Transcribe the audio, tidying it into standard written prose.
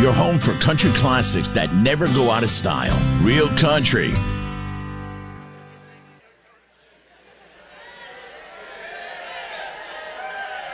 your home for country classics that never go out of style. Real country,